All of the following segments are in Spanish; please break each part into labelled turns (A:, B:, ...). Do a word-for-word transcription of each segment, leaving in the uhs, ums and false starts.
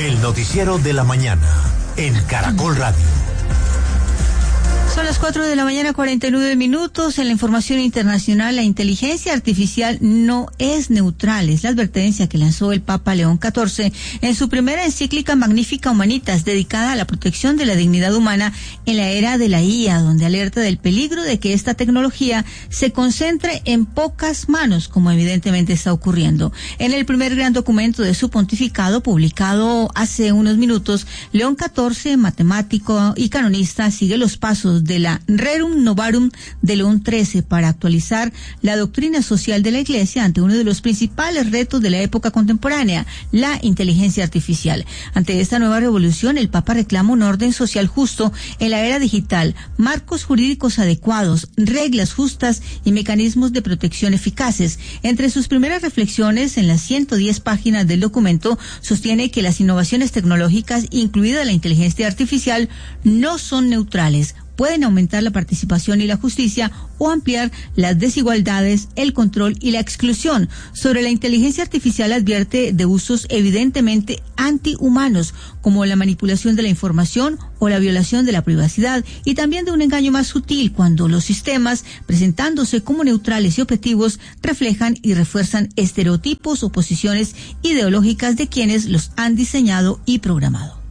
A: El noticiero de la mañana en Caracol Radio.
B: Son las cuatro de la mañana, cuarenta y nueve minutos. En la información internacional, la inteligencia artificial no es neutral. Es la advertencia que lanzó el Papa León catorce en su primera encíclica Magnificat Humanitas, dedicada a la protección de la dignidad humana en la era de la I A, donde alerta del peligro de que esta tecnología se concentre en pocas manos, como evidentemente está ocurriendo. En el primer gran documento de su pontificado, publicado hace unos minutos, León catorce, matemático y canonista, sigue los pasos de la Rerum Novarum de León trece para actualizar la doctrina social de la Iglesia ante uno de los principales retos de la época contemporánea, la inteligencia artificial. Ante esta nueva revolución, el Papa reclama un orden social justo en la era digital, marcos jurídicos adecuados, reglas justas y mecanismos de protección eficaces. Entre sus primeras reflexiones, en las ciento diez páginas del documento, sostiene que las innovaciones tecnológicas, incluida la inteligencia artificial, no son neutrales. Pueden aumentar la participación y la justicia o ampliar las desigualdades, el control y la exclusión. Sobre la inteligencia artificial advierte de usos evidentemente antihumanos, como la manipulación de la información o la violación de la privacidad, y también de un engaño más sutil cuando los sistemas, presentándose como neutrales y objetivos, reflejan y refuerzan estereotipos o posiciones ideológicas de quienes los han diseñado y programado.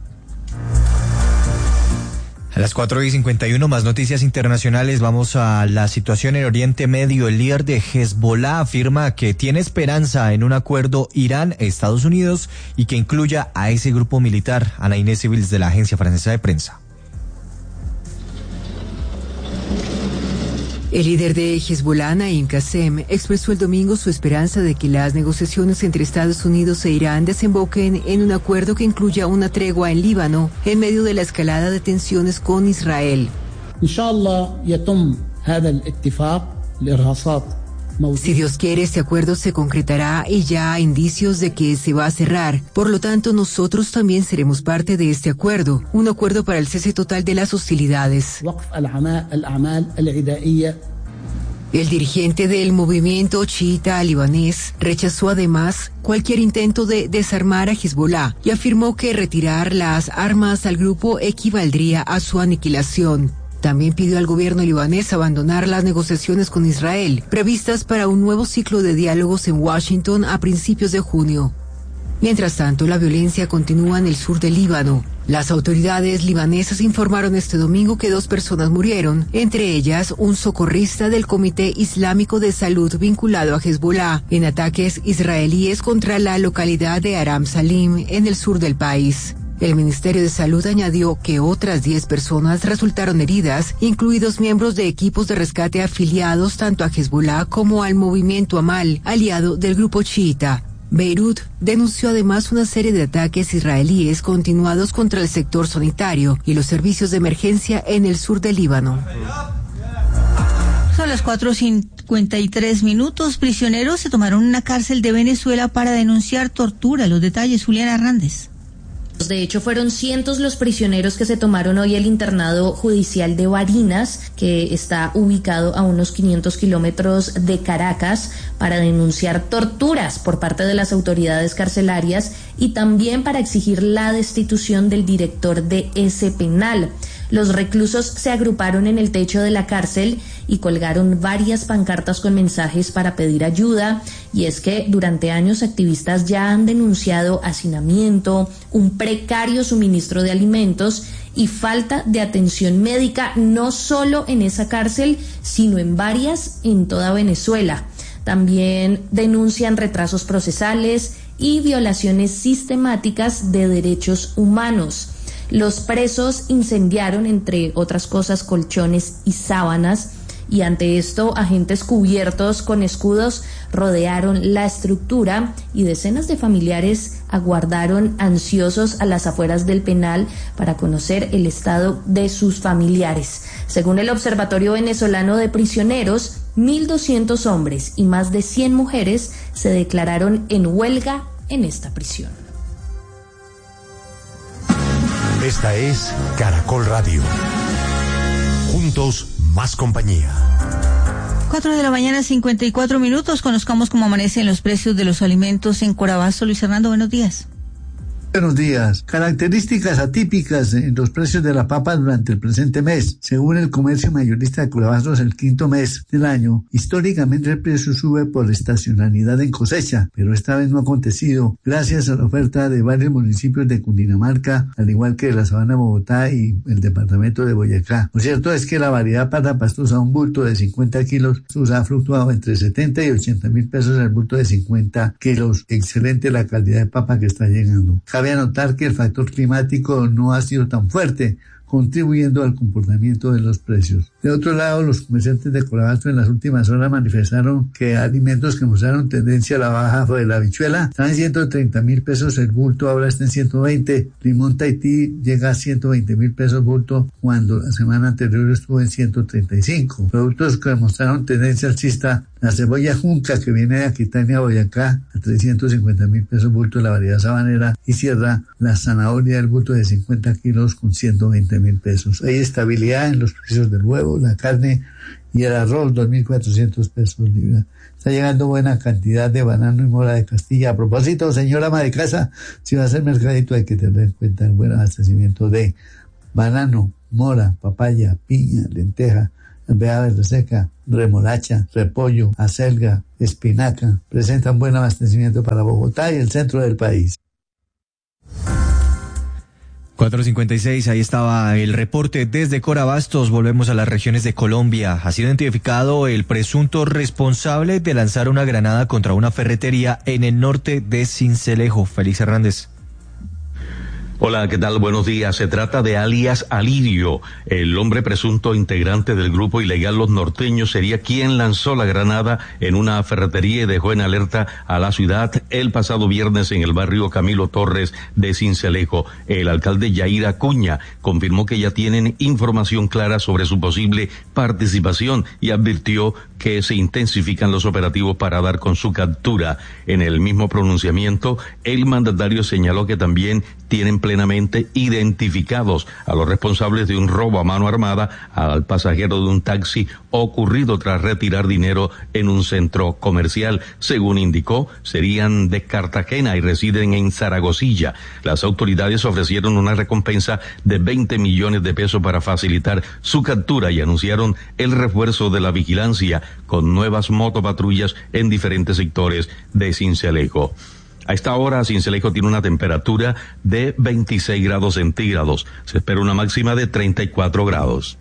C: A las cuatro y cincuenta y uno, más noticias internacionales. Vamos a la situación en Oriente Medio. El líder de Hezbollah afirma que tiene esperanza en un acuerdo Irán-Estados Unidos y que incluya a ese grupo militar. Ana Inés Civils, de la Agencia Francesa de Prensa.
D: El líder de Hezbollah, Naim Qassem, expresó el domingo su esperanza de que las negociaciones entre Estados Unidos e Irán desemboquen en un acuerdo que incluya una tregua en Líbano en medio de la escalada de tensiones con Israel. Si Dios quiere, este acuerdo se concretará y ya hay indicios de que se va a cerrar. Por lo tanto, nosotros también seremos parte de este acuerdo, un acuerdo para el cese total de las hostilidades. El dirigente del movimiento chiita libanés rechazó además cualquier intento de desarmar a Hezbollah y afirmó que retirar las armas al grupo equivaldría a su aniquilación. También pidió al gobierno libanés abandonar las negociaciones con Israel, previstas para un nuevo ciclo de diálogos en Washington a principios de junio. Mientras tanto, la violencia continúa en el sur del Líbano. Las autoridades libanesas informaron este domingo que dos personas murieron, entre ellas un socorrista del Comité Islámico de Salud vinculado a Hezbollah, en ataques israelíes contra la localidad de Aram Salim, en el sur del país. El Ministerio de Salud añadió que otras diez personas resultaron heridas, incluidos miembros de equipos de rescate afiliados tanto a Hezbollah como al movimiento Amal, aliado del grupo chiita. Beirut denunció además una serie de ataques israelíes continuados contra el sector sanitario y los servicios de emergencia en el sur del Líbano.
B: Son las cuatro cincuenta y tres minutos. Prisioneros se tomaron una cárcel de Venezuela para denunciar tortura. Los detalles, Juliana Hernández.
E: De hecho, fueron cientos los prisioneros que se tomaron hoy el internado judicial de Barinas, que está ubicado a unos quinientos kilómetros de Caracas, para denunciar torturas por parte de las autoridades carcelarias y también para exigir la destitución del director de ese penal. Los reclusos se agruparon en el techo de la cárcel y colgaron varias pancartas con mensajes para pedir ayuda, y es que durante años activistas ya han denunciado hacinamiento, un precario suministro de alimentos y falta de atención médica, no solo en esa cárcel, sino en varias en toda Venezuela. También denuncian retrasos procesales y violaciones sistemáticas de derechos humanos. Los presos incendiaron, entre otras cosas, colchones y sábanas, y ante esto agentes cubiertos con escudos rodearon la estructura y decenas de familiares aguardaron ansiosos a las afueras del penal para conocer el estado de sus familiares. Según el Observatorio Venezolano de Prisioneros, mil doscientos hombres y más de cien mujeres se declararon en huelga en esta prisión.
A: Esta es Caracol Radio. Juntos, más compañía.
B: Cuatro de la mañana, cincuenta y cuatro minutos. Conozcamos cómo amanecen los precios de los alimentos en Corabasto. Luis Fernando, buenos días.
F: Buenos días. Características atípicas en los precios de la papa durante el presente mes. Según el comercio mayorista de Corabastos, el quinto mes del año, históricamente el precio sube por estacionalidad en cosecha, pero esta vez no ha acontecido gracias a la oferta de varios municipios de Cundinamarca, al igual que de la Sabana de Bogotá y el departamento de Boyacá. Lo cierto es que la variedad para pastosa, un bulto de cincuenta kilos, ha fluctuado entre setenta y ochenta mil pesos el bulto de cincuenta kilos. Excelente la calidad de papa que está llegando. Cabe anotar que el factor climático no ha sido tan fuerte, contribuyendo al comportamiento de los precios. De otro lado, los comerciantes de Corabastos en las últimas horas manifestaron que alimentos que mostraron tendencia a la baja fue la habichuela, está en ciento treinta mil pesos el bulto, ahora está en ciento veinte, limón Tahití llega a ciento veinte mil pesos bulto, cuando la semana anterior estuvo en ciento treinta y cinco. Productos que mostraron tendencia alcista, la cebolla junca que viene de Aquitania, Boyacá, a trescientos cincuenta mil pesos bulto, la variedad sabanera, y cierra la zanahoria del bulto de cincuenta kilos con ciento veinte mil pesos. Hay estabilidad en los precios del huevo, la carne y el arroz, dos mil cuatrocientos pesos libra. Está llegando buena cantidad de banano y mora de Castilla. A propósito, señora ama de casa, si va a hacer mercadito hay que tener en cuenta el buen abastecimiento de banano, mora, papaya, piña, lenteja, alveja verde seca, remolacha, repollo, acelga, espinaca. Presentan buen abastecimiento para Bogotá y el centro del país.
C: cuatro cincuenta y seis, ahí estaba el reporte desde Corabastos. Volvemos a las regiones de Colombia. Ha sido identificado el presunto responsable de lanzar una granada contra una ferretería en el norte de Sincelejo. Félix Hernández.
G: Hola, ¿qué tal? Buenos días. Se trata de alias Alirio. El hombre presunto integrante del grupo ilegal Los Norteños sería quien lanzó la granada en una ferretería y dejó en alerta a la ciudad el pasado viernes en el barrio Camilo Torres de Sincelejo. El alcalde Yair Acuña confirmó que ya tienen información clara sobre su posible participación y advirtió que se intensifican los operativos para dar con su captura. En el mismo pronunciamiento, el mandatario señaló que también tienen plenamente identificados a los responsables de un robo a mano armada al pasajero de un taxi ocurrido tras retirar dinero en un centro comercial. Según indicó, serían de Cartagena y residen en Zaragozilla. Las autoridades ofrecieron una recompensa de veinte millones de pesos para facilitar su captura y anunciaron el refuerzo de la vigilancia con nuevas motopatrullas en diferentes sectores de Sincelejo. A esta hora, Sincelejo tiene una temperatura de veintiséis grados centígrados. Se espera una máxima de treinta y cuatro grados.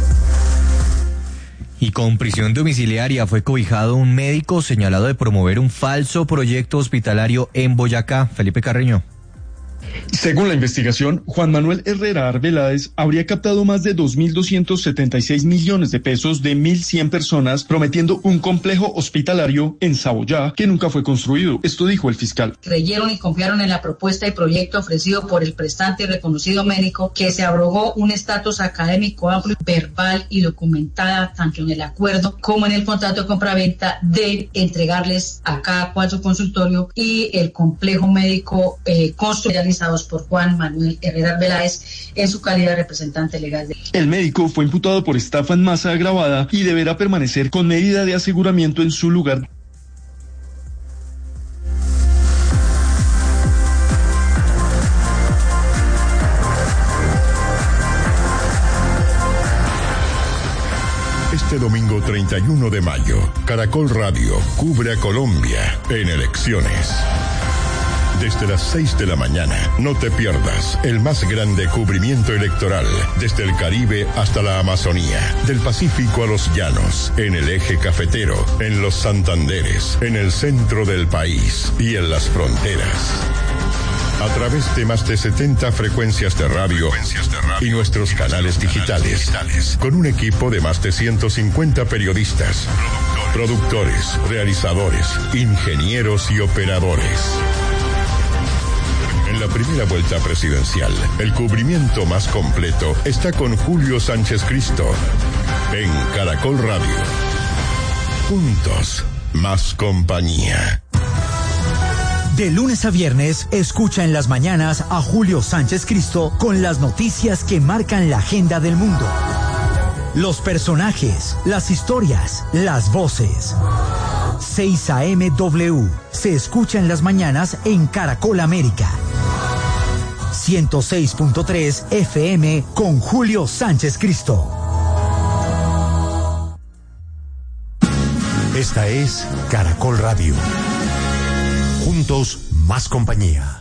C: Y con prisión domiciliaria fue cobijado un médico señalado de promover un falso proyecto hospitalario en Boyacá. Felipe Carreño.
H: Según la investigación, Juan Manuel Herrera Arbeláez habría captado más de dos mil doscientos setenta y seis millones de pesos de mil cien personas prometiendo un complejo hospitalario en Saboyá que nunca fue construido. Esto dijo el fiscal.
I: Creyeron y confiaron en la propuesta y proyecto ofrecido por el prestante y reconocido médico, que se abrogó un estatus académico amplio, verbal y documentada tanto en el acuerdo como en el contrato de compraventa, de entregarles a cada cual su consultorio y el complejo médico eh, construido por Juan Manuel Herrera Arbeláez en su calidad de representante legal. De...
H: El médico fue imputado por estafa en masa agravada y deberá permanecer con medida de aseguramiento en su lugar.
J: Este domingo treinta y uno de mayo, Caracol Radio cubre a Colombia en elecciones. Desde las seis de la mañana, no te pierdas el más grande cubrimiento electoral, desde el Caribe hasta la Amazonía, del Pacífico a los llanos, en el eje cafetero, en los Santanderes, en el centro del país y en las fronteras. A través de más de setenta frecuencias de radio, frecuencias de radio y nuestros y canales, nuestros digitales, canales digitales, con un equipo de más de ciento cincuenta periodistas, productores, productores realizadores, ingenieros y operadores. En la primera vuelta presidencial, el cubrimiento más completo está con Julio Sánchez Cristo en Caracol Radio. Juntos, más compañía.
A: De lunes a viernes, escucha en las mañanas a Julio Sánchez Cristo con las noticias que marcan la agenda del mundo. Los personajes, las historias, las voces. seis A M W se escucha en las mañanas en Caracol América. ciento seis punto tres F M con Julio Sánchez Cristo.
K: Esta es Caracol Radio. Juntos, más compañía.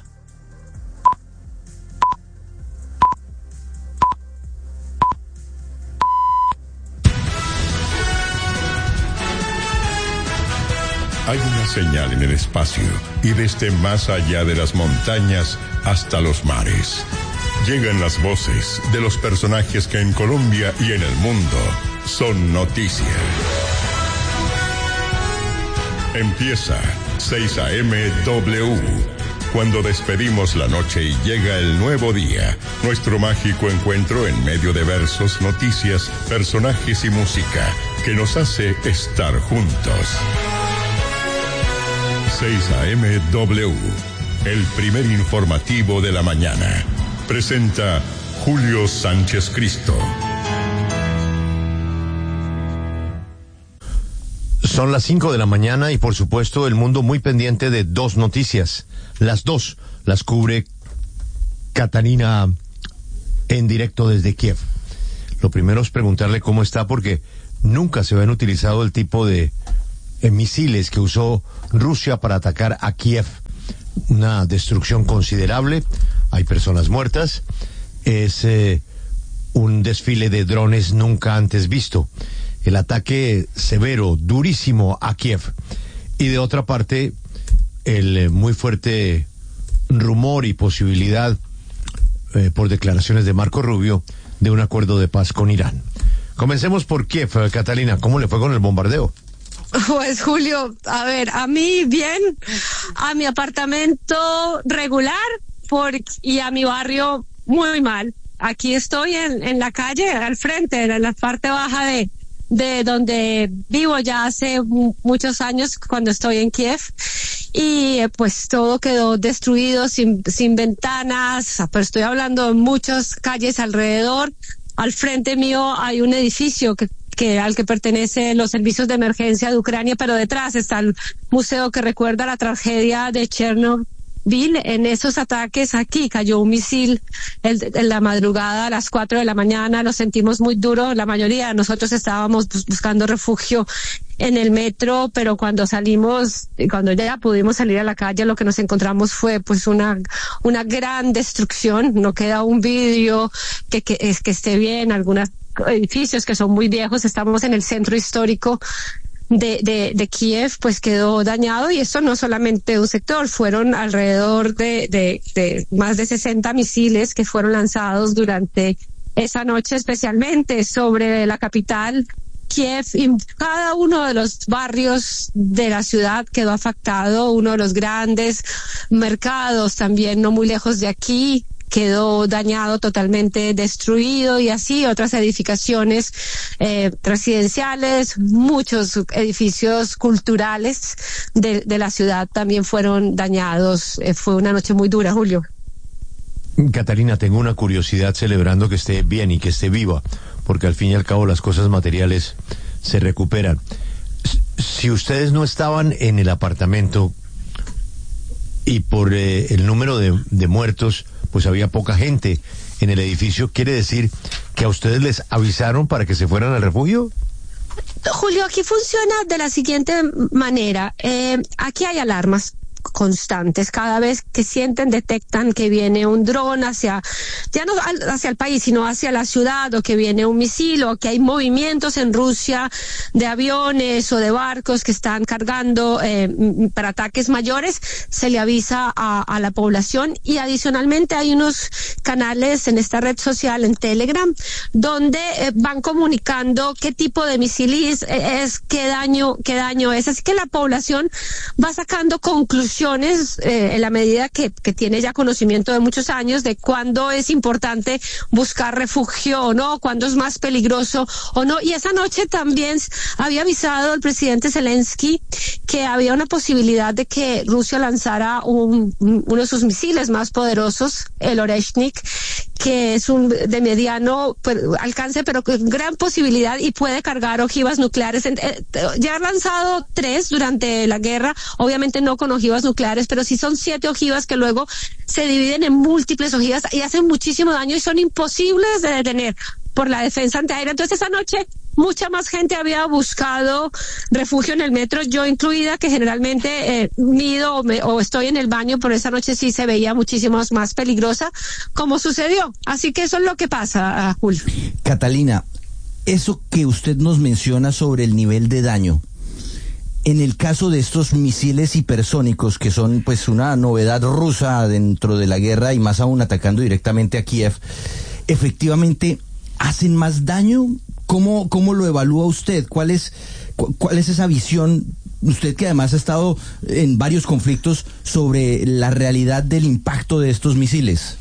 J: Hay una señal en el espacio y desde más allá de las montañas hasta los mares. Llegan las voces de los personajes que en Colombia y en el mundo son noticia. Empieza seis A M W. Cuando despedimos la noche y llega el nuevo día, nuestro mágico encuentro en medio de versos, noticias, personajes y música que nos hace estar juntos. seis A M W, el primer informativo de la mañana. Presenta Julio Sánchez Cristo.
L: Son las cinco de la mañana y por supuesto el mundo muy pendiente de dos noticias. Las dos las cubre Catalina en directo desde Kiev. Lo primero es preguntarle cómo está porque nunca se habían utilizado el tipo de eh, misiles que usó Rusia para atacar a Kiev. Una destrucción considerable, hay personas muertas, es eh, un desfile de drones nunca antes visto. El ataque severo, durísimo a Kiev. Y de otra parte, el eh, muy fuerte rumor y posibilidad, eh, por declaraciones de Marco Rubio, de un acuerdo de paz con Irán. Comencemos por Kiev, eh, Catalina. ¿Cómo le fue con el bombardeo?
M: Pues Julio, a ver, a mí bien, a mi apartamento regular por, y a mi barrio muy mal. Aquí estoy en, en la calle, al frente, en la parte baja de de donde vivo ya hace muchos años cuando estoy en Kiev y pues todo quedó destruido sin, sin ventanas, pero estoy hablando de muchas calles alrededor. Al frente mío hay un edificio que que al que pertenece los servicios de emergencia de Ucrania, pero detrás está el museo que recuerda la tragedia de Chernobyl. En esos ataques aquí cayó un misil en, en la madrugada a las cuatro de la mañana, lo sentimos muy duro, la mayoría de nosotros estábamos bus- buscando refugio en el metro, pero cuando salimos, cuando ya pudimos salir a la calle, lo que nos encontramos fue pues una una gran destrucción. No queda un vidrio que, que, es, que esté bien, algunos edificios que son muy viejos, estamos en el centro histórico De, de, de Kiev, pues quedó dañado, y esto no solamente un sector, fueron alrededor de, de, de más de sesenta misiles que fueron lanzados durante esa noche, especialmente sobre la capital, Kiev, y cada uno de los barrios de la ciudad quedó afectado. Uno de los grandes mercados, también no muy lejos de aquí, quedó dañado, totalmente destruido, y así otras edificaciones eh, residenciales, muchos edificios culturales de, de la ciudad también fueron dañados. Eh, fue una noche muy dura, Julio.
L: Catalina, tengo una curiosidad, celebrando que esté bien y que esté viva, porque al fin y al cabo las cosas materiales se recuperan. Si ustedes no estaban en el apartamento y por eh, el número de, de muertos, pues había poca gente en el edificio, ¿quiere decir que a ustedes les avisaron para que se fueran al refugio?
M: Julio, aquí funciona de la siguiente manera. Eh, aquí hay alarmas constantes. Cada vez que sienten, detectan que viene un dron hacia, ya no hacia el país, sino hacia la ciudad, o que viene un misil, o que hay movimientos en Rusia de aviones o de barcos que están cargando eh, para ataques mayores, se le avisa a, a la población. Y adicionalmente hay unos canales en esta red social, en Telegram, donde eh, van comunicando qué tipo de misil es, es qué daño, qué daño es. Así que la población va sacando conclusiones Eh, en la medida que, que tiene ya conocimiento de muchos años de cuándo es importante buscar refugio o no, cuándo es más peligroso o no. Y esa noche también había avisado el presidente Zelensky que había una posibilidad de que Rusia lanzara un, uno de sus misiles más poderosos, el Oreshnik, que es un de mediano pues, alcance, pero con gran posibilidad y puede cargar ojivas nucleares. Eh, ya ha lanzado tres durante la guerra, obviamente no con ojivas nucleares, pero sí son siete ojivas que luego se dividen en múltiples ojivas y hacen muchísimo daño y son imposibles de detener por la defensa antiaérea. Entonces esa noche mucha más gente había buscado refugio en el metro, yo incluida, que generalmente eh, mido o, me, o estoy en el baño, pero esa noche sí se veía muchísimo más peligrosa, como sucedió. Así que eso es lo que pasa, Julio.
N: Catalina, eso que usted nos menciona sobre el nivel de daño, en el caso de estos misiles hipersónicos, que son pues una novedad rusa dentro de la guerra y más aún atacando directamente a Kiev, efectivamente hacen más daño. ¿Cómo, cómo lo evalúa usted? ¿Cuál es, cu- cuál es esa visión? Usted que además ha estado en varios conflictos sobre la realidad del impacto de estos misiles.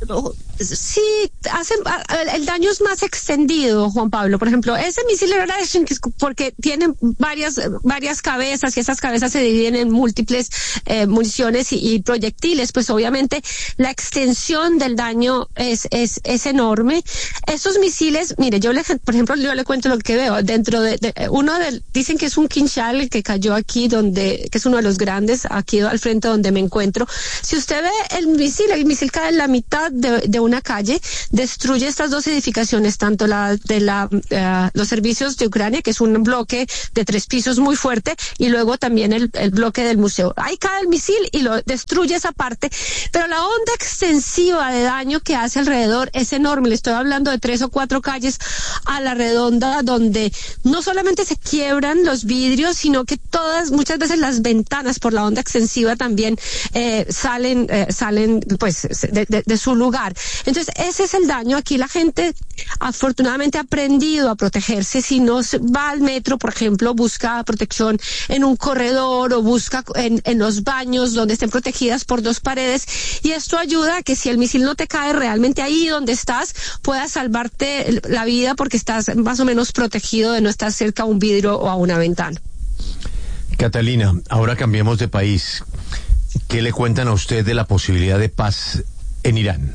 M: Sí, hacen, el daño es más extendido, Juan Pablo. Por ejemplo, ese misil era porque tienen varias varias cabezas y esas cabezas se dividen en múltiples eh, municiones y, y proyectiles. Pues obviamente la extensión del daño es es es enorme. Esos misiles, mire, yo le, por ejemplo, yo le cuento lo que veo dentro de, de uno del, dicen que es un Kinshal que cayó aquí, donde que es uno de los grandes aquí al frente donde me encuentro. Si usted ve el misil, el misil cae en la mitad de, de una calle, destruye estas dos edificaciones, tanto la de la uh, los servicios de Ucrania, que es un bloque de tres pisos muy fuerte, y luego también el, el bloque del museo. Ahí cae el misil y lo destruye esa parte, pero la onda extensiva de daño que hace alrededor es enorme. Le estoy hablando de tres o cuatro calles a la redonda, donde no solamente se quiebran los vidrios, sino que todas, muchas veces las ventanas por la onda extensiva también eh, salen, eh, salen pues de, de, de su lugar. Entonces, ese es el daño. Aquí la gente afortunadamente ha aprendido a protegerse. Si no va al metro, por ejemplo, busca protección en un corredor o busca en, en los baños donde estén protegidas por dos paredes, y esto ayuda a que si el misil no te cae realmente ahí donde estás, puedas salvarte la vida porque estás más o menos protegido de no estar cerca a un vidrio o a una ventana.
L: Catalina, ahora cambiemos de país. ¿Qué le cuentan a usted de la posibilidad de paz en Irán?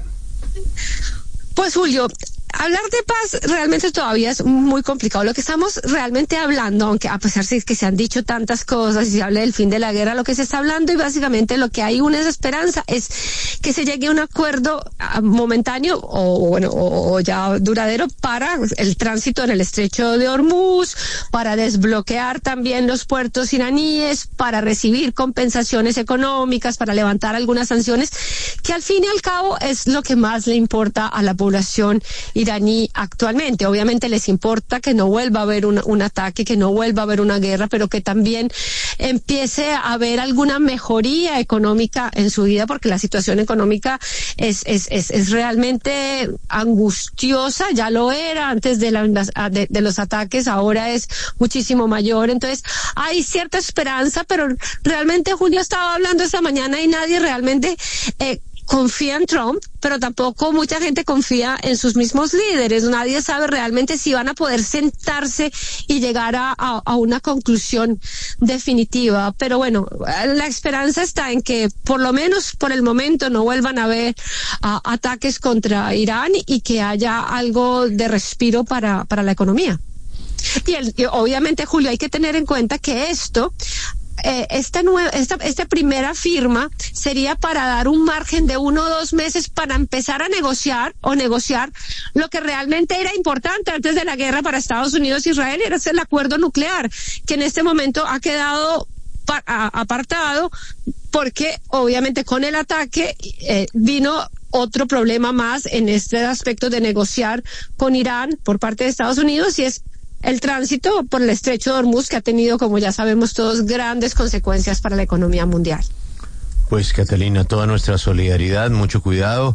M: Pues Julio, hablar de paz realmente todavía es muy complicado. Lo que estamos realmente hablando, aunque a pesar de que se han dicho tantas cosas y se habla del fin de la guerra, lo que se está hablando y básicamente lo que hay una esperanza es que se llegue a un acuerdo momentáneo o bueno o, o ya duradero para el tránsito en el estrecho de Hormuz, para desbloquear también los puertos iraníes, para recibir compensaciones económicas, para levantar algunas sanciones, que al fin y al cabo es lo que más le importa a la población iraní actualmente. Obviamente les importa que no vuelva a haber un, un ataque, que no vuelva a haber una guerra, pero que también empiece a haber alguna mejoría económica en su vida, porque la situación económica es es es, es realmente angustiosa. Ya lo era antes de, la, de, de los ataques, ahora es muchísimo mayor. Entonces hay cierta esperanza, pero realmente Julio estaba hablando esta mañana y nadie realmente eh, confía en Trump, pero tampoco mucha gente confía en sus mismos líderes. Nadie sabe realmente si van a poder sentarse y llegar a, a, a una conclusión definitiva. Pero bueno, la esperanza está en que por lo menos por el momento no vuelvan a haber uh, ataques contra Irán y que haya algo de respiro para, para la economía. Y, el, y obviamente, Julio, hay que tener en cuenta que esto Eh, esta, nueva, esta, esta primera firma sería para dar un margen de uno o dos meses para empezar a negociar o negociar lo que realmente era importante antes de la guerra para Estados Unidos e Israel, era el acuerdo nuclear, que en este momento ha quedado pa- a, apartado porque obviamente con el ataque eh, vino otro problema más en este aspecto de negociar con Irán por parte de Estados Unidos, y es el tránsito por el estrecho de Hormuz, que ha tenido, como ya sabemos todos, grandes consecuencias para la economía mundial.
L: Pues Catalina, toda nuestra solidaridad, mucho cuidado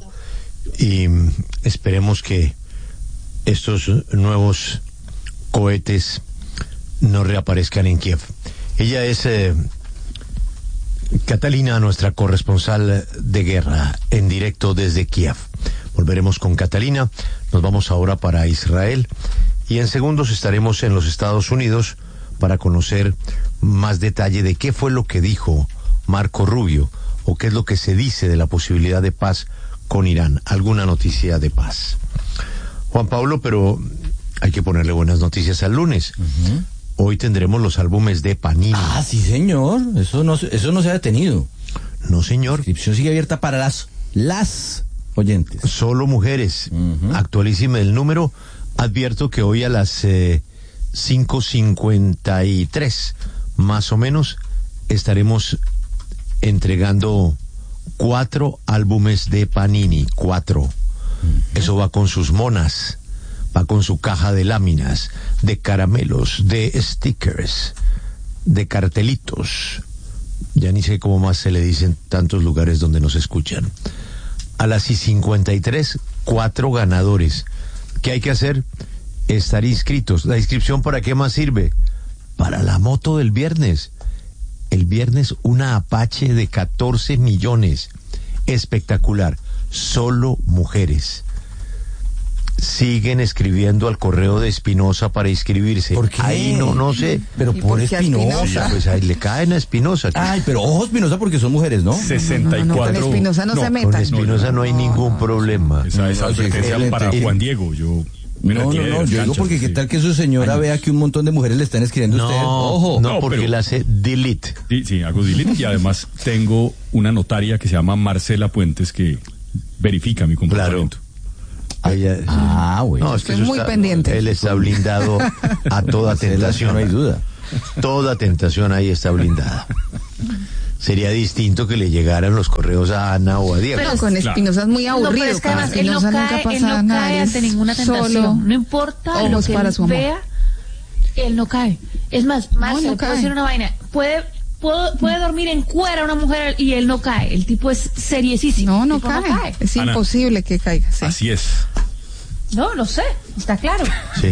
L: y esperemos que estos nuevos cohetes no reaparezcan en Kiev. Ella es eh, Catalina, nuestra corresponsal de guerra, en directo desde Kiev. Volveremos con Catalina, nos vamos ahora para Israel. Y en segundos estaremos en los Estados Unidos para conocer más detalle de qué fue lo que dijo Marco Rubio o qué es lo que se dice de la posibilidad de paz con Irán. Alguna noticia de paz. Juan Pablo, pero hay que ponerle buenas noticias al lunes. Uh-huh. Hoy tendremos los álbumes de Panini.
N: Ah, sí, señor. Eso no, eso no se ha detenido.
L: No, señor.
N: La inscripción sigue abierta para las, las oyentes.
L: Solo mujeres. Uh-huh. Actualísime el número. Advierto que hoy a las eh, cinco cincuenta y tres, más o menos, estaremos entregando cuatro álbumes de Panini. Cuatro. Uh-huh. Eso va con sus monas. Va con su caja de láminas, de caramelos, de stickers, de cartelitos. Ya ni sé cómo más se le dice en tantos lugares donde nos escuchan. A las cincuenta y tres, cuatro ganadores. ¿Qué hay que hacer? Estar inscritos. ¿La inscripción para qué más sirve? Para la moto del viernes. El viernes una Apache de catorce millones. Espectacular. Solo mujeres. Siguen escribiendo al correo de Espinosa para inscribirse.
N: ¿Por qué?
L: Ahí no, no sé.
N: Pero por Espinosa.
L: Pues ahí le caen a Espinosa.
N: Ay, pero ojo Espinosa porque son mujeres, ¿no?
O: sesenta y cuatro.
P: No, no, no, con Espinosa no, no se metan.
L: Con Espinosa no, no hay ningún problema.
O: Esa es advertencia para Juan Diego. Yo...
N: No, no, no, yo digo porque sí. Qué tal que su señora vea que un montón de mujeres le están escribiendo a
L: no,
N: usted. Ojo.
L: No, porque pero, él hace delete.
O: Sí, sí, hago delete y además tengo una notaria que se llama Marcela Puentes que verifica mi comportamiento.
L: Claro. Ella,
P: ah, bueno. No, es que estoy muy
L: está,
P: pendiente.
L: Él está blindado a toda tentación.
N: No hay duda.
L: Toda tentación ahí está blindada. Sería distinto que le llegaran los correos a Ana o a Diego.
P: Pero con Espinosa es muy aburrido. No, pero
E: es que además él no cae, él no cae ante ninguna tentación. Solo no importa lo que él vea, él no cae. Es más, Marcel, no, no puedo decir una vaina. Puede... Puedo, puede dormir en cuera una mujer y él no cae. El tipo es seriesísimo.
P: No, no, cae. no cae. Es Ana, imposible que caiga. Sí.
O: Así es.
E: No, no sé. Está claro.
L: Sí.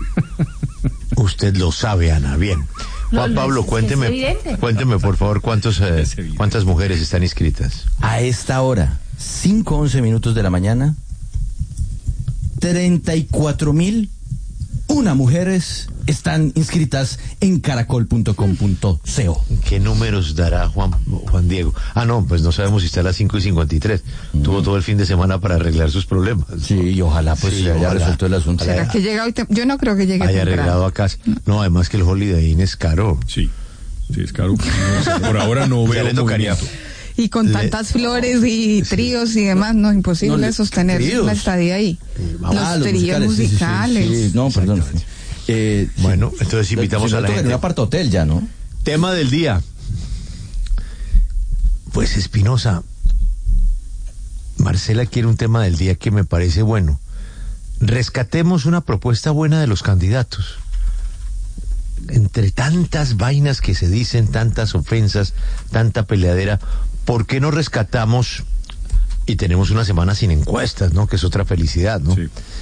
L: Usted lo sabe, Ana. Bien. Juan no, Pablo, es, cuénteme, es cuénteme por favor cuántos, eh, cuántas mujeres están inscritas.
N: A esta hora, cinco once minutos de la mañana, treinta y cuatro mil una mujeres están inscritas en caracol punto com punto co.
L: ¿Qué números dará Juan, Juan Diego? Ah, no, pues no sabemos si está a las cinco y cincuenta y tres. Mm. Tuvo todo el fin de semana para arreglar sus problemas.
N: Sí, y ojalá pues sí, se haya ojalá. resuelto el asunto.
P: ¿Será haya, que llega hoy? Te... Yo no creo que llegue
L: haya temprano. arreglado a casa. No. no, además que el Holiday Inn es caro.
O: Sí, sí, es caro. No, por ahora no veo movimiento.
P: Y con tantas Le... flores y tríos sí. y demás, no, imposible no, sostener ¿tríos? la estadía ahí. Eh, los, ah, los tríos musicales. musicales.
N: Sí, sí, sí. No, perdón.
L: Eh, bueno, sí. entonces invitamos si no, a la gente.
N: En un apartahotel ya, ¿no?
L: Tema del día. Pues Espinosa, Marcela quiere un tema del día que me parece bueno. Rescatemos una propuesta buena de los candidatos. Entre tantas vainas que se dicen, tantas ofensas, tanta peleadera, ¿por qué no rescatamos? Y tenemos una semana sin encuestas, ¿no? Que es otra felicidad, ¿no? Sí.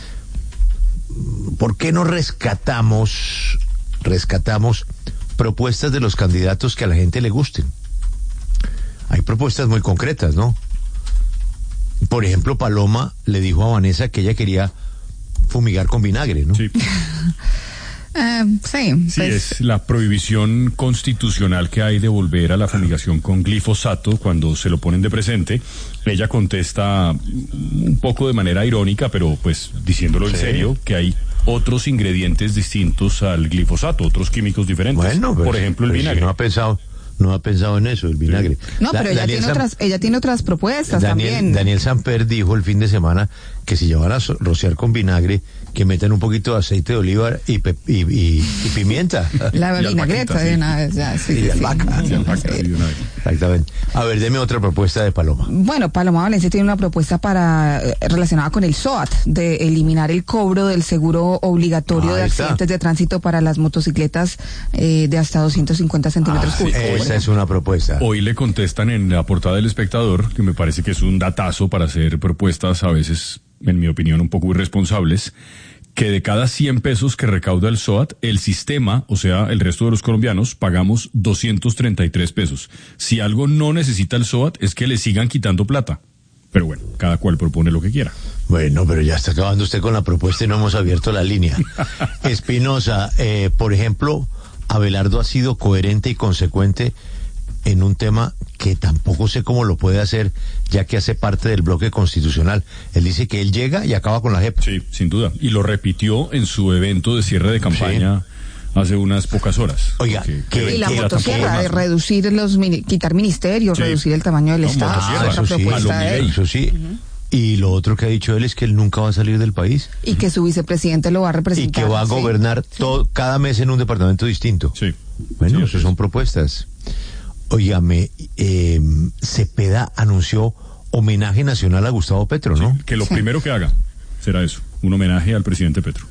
L: ¿Por qué no rescatamos, rescatamos propuestas de los candidatos que a la gente le gusten? Hay propuestas muy concretas, ¿no? Por ejemplo, Paloma le dijo a Vanessa que ella quería fumigar con vinagre, ¿no?
O: Sí.
P: Uh, sí,
O: sí pues... es la prohibición constitucional que hay de volver a la fumigación con glifosato cuando se lo ponen de presente. Ella contesta un poco de manera irónica, pero pues diciéndolo sí. en serio, que hay otros ingredientes distintos al glifosato, otros químicos diferentes.
L: Bueno, pues, por ejemplo el pues, vinagre. No ha pensado, no ha pensado en eso, el vinagre.
P: No, la, pero ella tiene, Sam... otras, ella tiene otras propuestas
L: Daniel,
P: también.
L: Daniel Samper dijo el fin de semana que si llevan a rociar con vinagre, que metan un poquito de aceite de oliva y, pe, y, y, y pimienta.
P: La vinagreta de una vez, ya, sí.
L: Y
P: sí,
L: albahaca.
P: sí,
L: Sí, albahaca sí. Exactamente. A ver, deme otra propuesta de Paloma.
P: Bueno, Paloma Valencia tiene una propuesta para eh, relacionada con el SOAT, de eliminar el cobro del seguro obligatorio ah, de accidentes está. de tránsito para las motocicletas eh, de hasta doscientos cincuenta centímetros
L: ah,
P: cúbicos.
L: Sí, esa es una propuesta.
O: Hoy le contestan en la portada del Espectador, que me parece que es un datazo para hacer propuestas a veces, en mi opinión, un poco irresponsables, que de cada cien pesos que recauda el SOAT, el sistema, o sea, el resto de los colombianos, pagamos doscientos treinta y tres pesos. Si algo no necesita el SOAT, es que le sigan quitando plata. Pero bueno, cada cual propone lo que quiera.
L: Bueno, pero ya está acabando usted con la propuesta y no hemos abierto la línea. Espinosa, eh, por ejemplo, Abelardo ha sido coherente y consecuente en un tema que tampoco sé cómo lo puede hacer, ya que hace parte del bloque constitucional. Él dice que él llega y acaba con la J E P.
O: Sí, sin duda. Y lo repitió en su evento de cierre de campaña. Sí. Hace unas pocas horas.
L: Oiga,
P: que, y la motosierra de reducir los, quitar ministerios, sí. reducir el tamaño del no, Estado.
L: Ah, eso, sí, de él. eso sí. Uh-huh. Y lo otro que ha dicho él es que él nunca va a salir del país.
P: Y que su vicepresidente lo va a representar.
L: Y que va a gobernar sí. todo, cada mes en un departamento distinto.
O: Sí.
L: Bueno,
O: sí,
L: eso son propuestas. Óigame, eh, Cepeda anunció homenaje nacional a Gustavo Petro, ¿no?
O: Sí, que lo
P: sí.
O: primero que haga será eso, un homenaje al presidente Petro.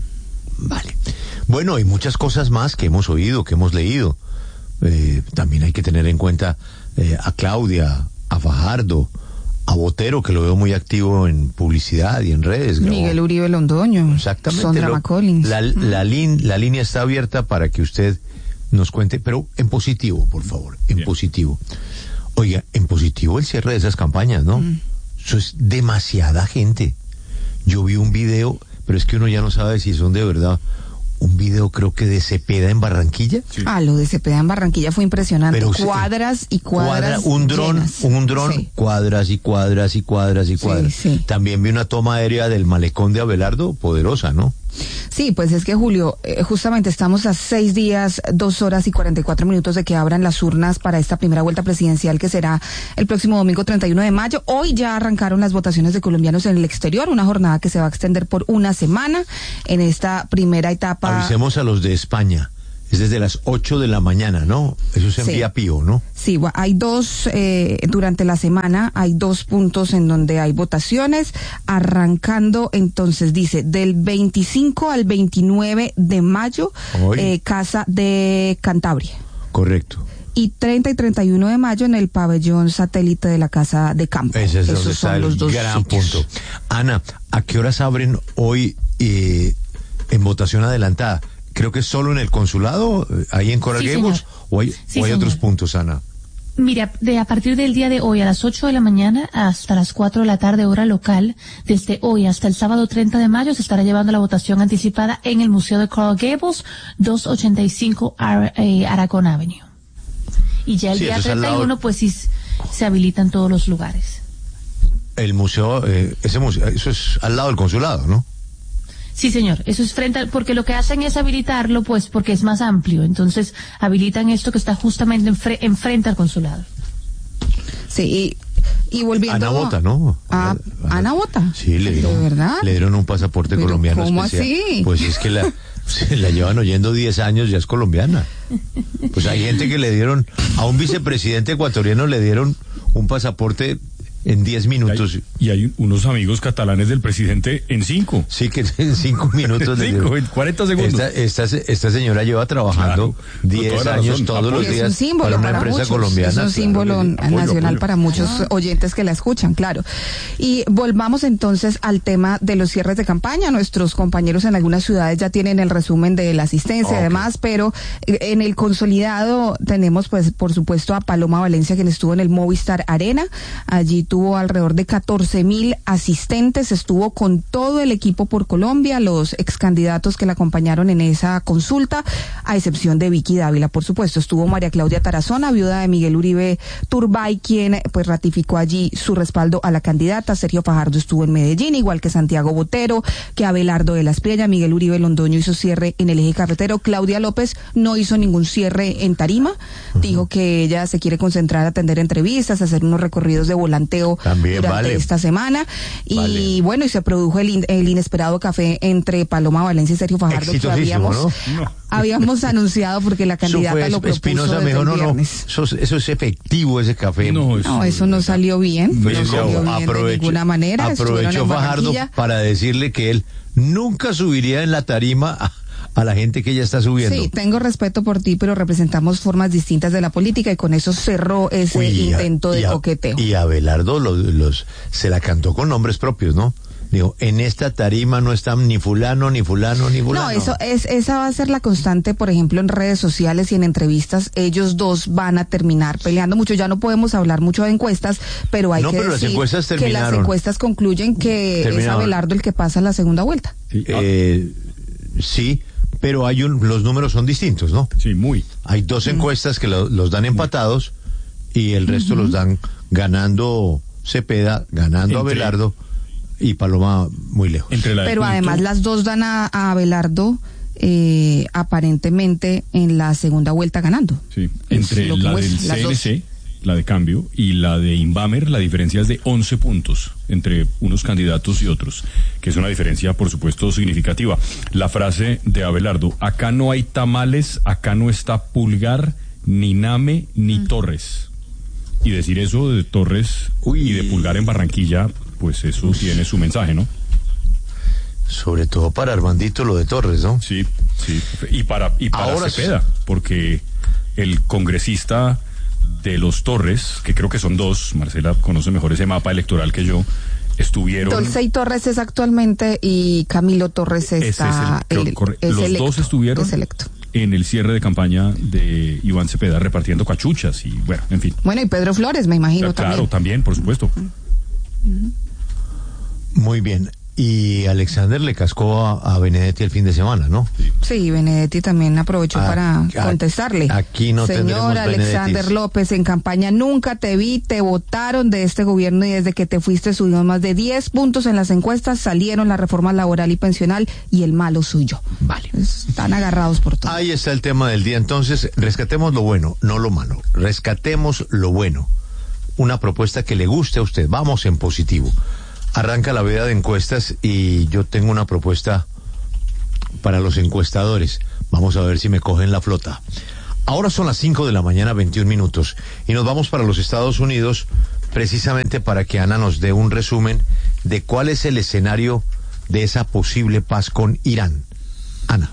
L: Vale. Bueno, hay muchas cosas más que hemos oído, que hemos leído. Eh, también hay que tener en cuenta eh, a Claudia, a Fajardo, a Botero, que lo veo muy activo en publicidad y en redes.
P: Miguel grabó. Uribe Londoño.
L: Exactamente.
P: Sondra
L: lo,
P: McCollins.
L: La,
P: mm.
L: la, lin, la línea está abierta para que usted nos cuente, pero en positivo, por favor, en Bien. positivo. Oiga, en positivo el cierre de esas campañas, ¿no? Mm. Eso es demasiada gente. Yo vi un video, pero es que uno ya no sabe si son de verdad. Un video creo que de Cepeda en Barranquilla.
P: Sí. Ah, lo de Cepeda en Barranquilla fue impresionante. Pero cuadras y cuadras.
L: Cuadra, un dron, llenas. un dron, sí. cuadras y cuadras y cuadras y cuadras. Sí, sí. También vi una toma aérea del malecón de Abelardo, poderosa, ¿no?
P: Sí, pues es que Julio, eh, justamente estamos a seis días, dos horas y cuarenta y cuatro minutos de que abran las urnas para esta primera vuelta presidencial que será el próximo domingo treinta y uno de mayo. Hoy ya arrancaron las votaciones de colombianos en el exterior, una jornada que se va a extender por una semana en esta primera etapa.
L: Avisemos a los de España. Es desde las ocho de la mañana, ¿no? Eso se envía sí. Pío, ¿no?
P: Sí, hay dos, eh, durante la semana hay dos puntos en donde hay votaciones, arrancando entonces, dice, del veinticinco al veintinueve de mayo, eh, Casa de Cantabria.
L: Correcto.
P: Y treinta y treinta y uno de mayo en el pabellón satélite de la Casa de Campo.
L: Ese es donde Esos está son el los dos gran sitios. punto. Ana, ¿a qué horas abren hoy eh, en votación adelantada? Creo que es solo en el consulado, ahí en Coral sí, Gables, o hay, sí, o hay otros puntos, Ana.
E: Mira, de a partir del día de hoy a las ocho de la mañana hasta las cuatro de la tarde hora local, desde hoy hasta el sábado treinta de mayo se estará llevando la votación anticipada en el Museo de Coral Gables, doscientos ochenta y cinco Ar- eh, Aragón Avenue. Y ya el sí, día treinta y uno pues sí se habilitan todos los lugares.
L: El museo, eh, ese museo, eso es al lado del consulado, ¿no?
E: Sí, señor, eso es frente al, porque lo que hacen es habilitarlo, pues, porque es más amplio. Entonces, habilitan esto que está justamente enfre, enfrente al consulado.
P: Sí, y, y volviendo...
L: Ana Bota, ¿no?
P: A, Ana Bota.
L: Sí, le dieron, ¿de verdad? Le dieron un pasaporte
P: ¿Pero
L: colombiano
P: cómo
L: especial.
P: así?
L: Pues es que la, se la llevan oyendo diez años, ya es colombiana. Pues hay gente que le dieron, a un vicepresidente ecuatoriano le dieron un pasaporte en diez minutos.
O: Y hay, y hay unos amigos catalanes del presidente en cinco.
L: Sí, que en cinco minutos.
O: cinco, en cuarenta segundos.
L: Esta, esta, esta señora lleva trabajando diez claro, años todos los días para una
P: para
L: empresa
P: muchos,
L: colombiana.
P: Es un símbolo claro, nacional apoyo, apoyo. para muchos ah. oyentes que la escuchan, claro. Y volvamos entonces al tema de los cierres de campaña. Nuestros compañeros en algunas ciudades ya tienen el resumen de la asistencia okay. además, pero en el consolidado tenemos pues por supuesto a Paloma Valencia, quien estuvo en el Movistar Arena. Allí tuvo alrededor de catorce mil asistentes, estuvo con todo el equipo por Colombia, los ex candidatos que la acompañaron en esa consulta, a excepción de Vicky Dávila, por supuesto. Estuvo María Claudia Tarazona, viuda de Miguel Uribe Turbay, quien pues ratificó allí su respaldo a la candidata. Sergio Fajardo estuvo en Medellín, igual que Santiago Botero, que Abelardo de la Espriella. Miguel Uribe Londoño hizo cierre en el eje cafetero. Claudia López no hizo ningún cierre en tarima, uh-huh. dijo que ella se quiere concentrar a atender entrevistas, a hacer unos recorridos de volanteo También, durante vale. esta semana. Y vale. bueno, y se produjo el, in, el inesperado café entre Paloma Valencia y Sergio Fajardo, que habíamos, ¿no? No. habíamos anunciado porque la candidata fue, lo propuso Espinosa desde
L: mejor,
P: el viernes.
L: No, no, eso, eso es efectivo, ese café.
P: No, eso no, eso no salió bien. No, no salió bien aprovecho, de ninguna manera.
L: Aprovechó Fajardo para decirle que él nunca subiría en la tarima a, a la gente que ya está subiendo.
P: Sí, tengo respeto por ti, pero representamos formas distintas de la política y con eso cerró ese Uy, intento a, de
L: a,
P: coqueteo.
L: Y Abelardo los, los, se la cantó con nombres propios, ¿no? Digo, en esta tarima no están ni fulano, ni fulano, ni fulano.
P: No, eso es, esa va a ser la constante, por ejemplo, en redes sociales y en entrevistas. Ellos dos van a terminar peleando mucho. Ya no podemos hablar mucho de encuestas, pero hay
L: no,
P: que
L: pero
P: decir
L: las encuestas
P: que las encuestas concluyen que terminaron. Es Abelardo el que pasa a la segunda vuelta.
L: Sí, eh, sí, pero hay un, los números son distintos, ¿no?
O: Sí, muy.
L: Hay dos encuestas que lo, los dan empatados y el resto uh-huh. los dan ganando Cepeda, ganando Entre... Abelardo y Paloma muy lejos.
P: Entre la Pero además las dos dan a, a Abelardo eh, aparentemente en la segunda vuelta ganando.
O: Sí, entre la del C N C, la de Cambio, y la de Invamer, la diferencia es de once puntos entre unos candidatos y otros, que es una diferencia, por supuesto, significativa. La frase de Abelardo: acá no hay tamales, acá no está Pulgar, ni Name, ni mm. Torres. Y decir eso de Torres Uy. y de Pulgar en Barranquilla, pues eso Uy. tiene su mensaje, ¿no?
L: Sobre todo para Armandito lo de Torres, ¿no?
O: Sí, sí. Y para, y para Ahora Cepeda, sí. porque el congresista de los Torres, que creo que son dos, Marcela conoce mejor ese mapa electoral que yo, estuvieron...
P: Dolcey Torres es actualmente y Camilo Torres está...
O: Es, el, el, corre, es los electo, dos estuvieron
P: es electo.
O: en el cierre de campaña de Iván Cepeda repartiendo cachuchas y bueno, en fin.
P: Bueno, y Pedro Flores, me imagino,
O: claro,
P: también.
O: Claro, también, por supuesto.
P: Uh-huh.
L: Muy bien. Y Alexander le cascó a, a Benedetti el fin de semana, ¿no?
P: Sí, sí, Benedetti también aprovechó a, para a, contestarle.
L: Aquí no
P: Señor Alexander López, en campaña nunca te vi, te votaron de este gobierno y desde que te fuiste subimos más de diez puntos en las encuestas, salieron la reforma laboral y pensional y el malo suyo.
L: Vale.
P: Están agarrados por todo.
L: Ahí está el tema del día. Entonces, rescatemos lo bueno, no lo malo. Rescatemos lo bueno. Una propuesta que le guste a usted. Vamos en positivo. Arranca la veda de encuestas y yo tengo una propuesta para los encuestadores. Vamos a ver si me cogen la flota. Ahora son las cinco de la mañana, veintiún minutos, y nos vamos para los Estados Unidos precisamente para que Ana nos dé un resumen de cuál es el escenario de esa posible paz con Irán. Ana.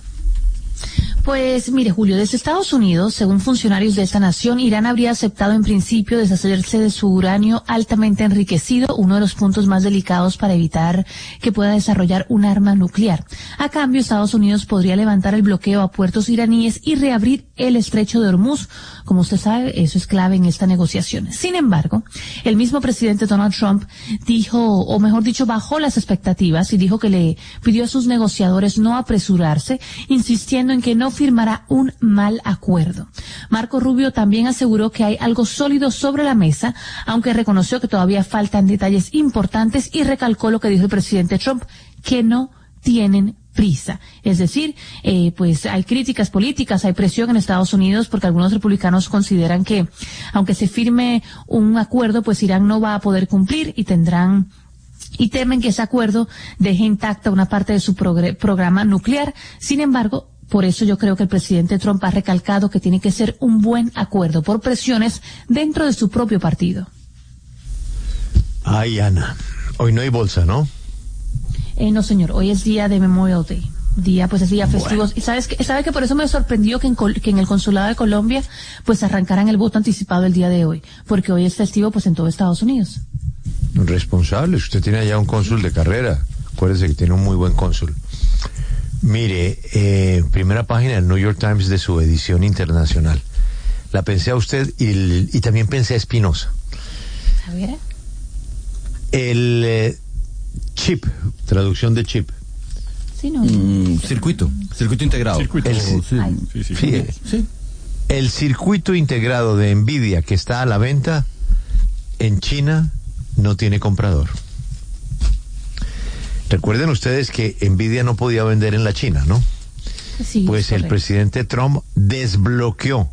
E: Pues mire, Julio, desde Estados Unidos, según funcionarios de esta nación, Irán habría aceptado en principio deshacerse de su uranio altamente enriquecido, uno de los puntos más delicados para evitar que pueda desarrollar un arma nuclear. A cambio, Estados Unidos podría levantar el bloqueo a puertos iraníes y reabrir el estrecho de Hormuz. Como usted sabe, eso es clave en esta negociación. Sin embargo, el mismo presidente Donald Trump dijo, o mejor dicho, bajó las expectativas y dijo que le pidió a sus negociadores no apresurarse, insistiendo en que no firmará un mal acuerdo. Marco Rubio también aseguró que hay algo sólido sobre la mesa, aunque reconoció que todavía faltan detalles importantes y recalcó lo que dijo el presidente Trump, que no tienen prisa. Es decir, eh, pues hay críticas políticas, hay presión en Estados Unidos porque algunos republicanos consideran que aunque se firme un acuerdo, pues Irán no va a poder cumplir y tendrán y temen que ese acuerdo deje intacta una parte de su progr- programa nuclear. Sin embargo, por eso yo creo que el presidente Trump ha recalcado que tiene que ser un buen acuerdo por presiones dentro de su propio partido.
L: Ay, Ana, hoy no hay bolsa, ¿no?
E: Eh, no, señor, hoy es día de Memorial Day. Día, pues es día festivo. Bueno. Y sabes que, sabe que por eso me sorprendió que en, que en el consulado de Colombia, pues arrancaran el voto anticipado el día de hoy, porque hoy es festivo, pues en todo Estados Unidos.
L: Responsable, usted tiene allá un cónsul de carrera. Acuérdese que tiene un muy buen cónsul. Mire, eh, primera página del New York Times de su edición internacional. La pensé a usted y, y también pensé a Espinosa.
E: A ver.
L: El eh, chip, traducción de chip.
E: Sí, no.
N: Mm, circuito, circuito integrado.
O: Circuito.
L: El,
O: sí,
L: sí, sí, sí. sí. El circuito integrado de Nvidia que está a la venta en China no tiene comprador. Recuerden ustedes que Nvidia no podía vender en la China, ¿no?
E: Sí,
L: pues el presidente Trump desbloqueó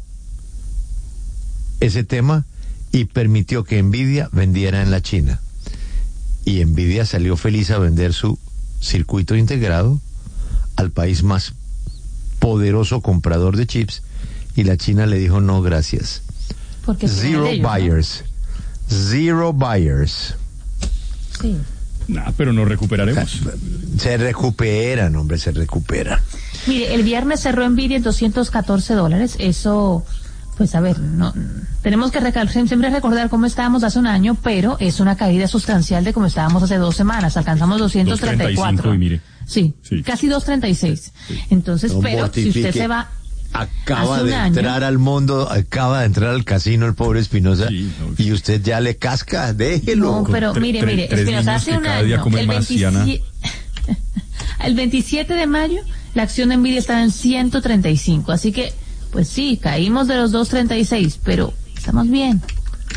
L: ese tema y permitió que Nvidia vendiera en la China. Y Nvidia salió feliz a vender su circuito integrado al país más poderoso comprador de chips y la China le dijo no gracias.
E: Porque
L: Zero ellos, buyers. ¿No? Zero buyers.
E: Sí.
O: Nah, pero nos recuperaremos.
L: Se recuperan, hombre, se recuperan.
E: Mire, el viernes cerró Nvidia en doscientos catorce dólares. Eso, pues a ver, no, tenemos que recal- siempre recordar cómo estábamos hace un año, pero es una caída sustancial de cómo estábamos hace dos semanas. Alcanzamos doscientos treinta y cuatro.
O: Y mire.
E: Sí, sí, casi doscientos treinta y seis. Sí. Entonces, no pero mortifique. Si usted se va...
L: Acaba de entrar al mundo, acaba de entrar al casino el pobre Espinosa, sí, no, y usted ya le casca, déjelo.
E: No, pero mire, tre- mire, Espinosa, hace un año, el, veintisiete, el veintisiete de mayo, la acción de Nvidia estaba en ciento treinta y cinco, así que, pues sí, caímos de los doscientos treinta y seis, pero estamos bien.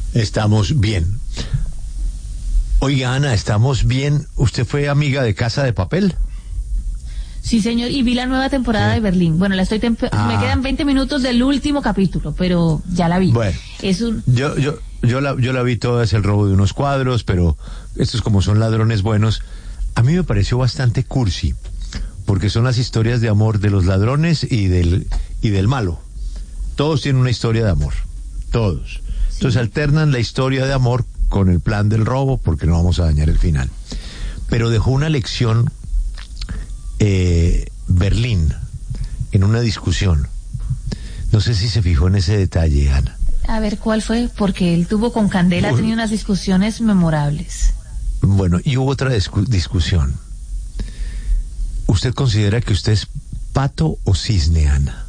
L: Estamos bien. Oiga, Ana, ¿estamos bien? ¿Usted fue amiga de Casa de Papel?
E: Sí, señor, y vi la nueva temporada sí. de Berlín. Bueno, la estoy temp- ah. me quedan veinte minutos del último capítulo, pero ya la vi.
L: Bueno,
E: es un...
L: yo, yo, yo, la, yo la vi toda, es el robo de unos cuadros, pero estos como son ladrones buenos, a mí me pareció bastante cursi, porque son las historias de amor de los ladrones y del, y del malo. Todos tienen una historia de amor, todos. Sí. Entonces alternan la historia de amor con el plan del robo, porque no vamos a dañar el final. Pero dejó una lección eh, Berlín en una discusión. No sé si se fijó en ese detalle, Ana.
E: A ver, ¿cuál fue? Porque él tuvo con Candela, ha tenido unas discusiones memorables.
L: Bueno, y hubo otra discu- discusión. ¿Usted considera que usted es pato o cisne, Ana?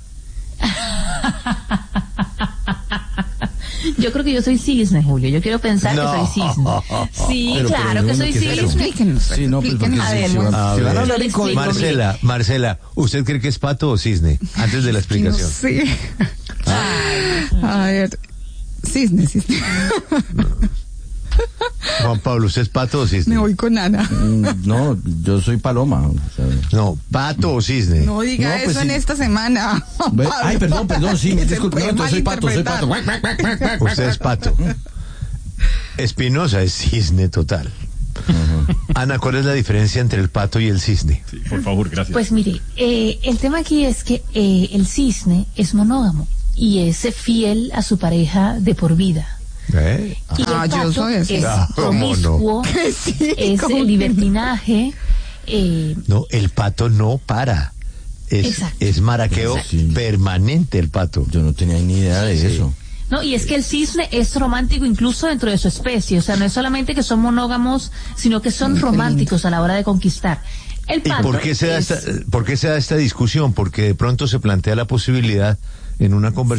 E: Yo creo que yo soy cisne, Julio. Yo quiero pensar no. que soy cisne. Sí, pero, claro pero que soy cisne. Explíquenos.
N: Sí, no, pues porque
E: a ver,
N: sí, a ver. A ver.
L: Marcela, Marcela, ¿usted cree que es pato o cisne? Antes de la explicación.
P: Sí. Ah. A ver, cisne, cisne.
L: No. Juan Pablo, ¿usted es pato o cisne?
P: Me voy con Ana.
N: No, yo soy paloma. O sea.
L: No, pato o cisne.
P: No diga no, pues eso sí. en esta semana.
N: Ay, perdón, perdón, sí, disculpe. No, entonces soy pato, soy pato.
L: Usted es pato. Espinosa es cisne total. Uh-huh. Ana, ¿cuál es la diferencia entre el pato y el cisne?
O: Sí, por favor, gracias.
E: Pues mire, eh, el tema aquí es que eh, el cisne es monógamo y es fiel a su pareja de por vida.
L: ¿Eh?
E: Y
P: ah,
E: el pato
P: yo soy
E: es ah, promiscuo, no? sí, es el libertinaje. Eh,
L: no, el pato no para. Es, es maraqueo Exacto. permanente el pato.
N: Yo no tenía ni idea de sí. eso.
E: No, y es que el cisne es romántico incluso dentro de su especie. O sea, no es solamente que son monógamos, sino que son románticos a la hora de conquistar. El pato
L: ¿Y por qué se da
E: es...
L: esta, por qué se da esta discusión? Porque de pronto se plantea la posibilidad en una conversación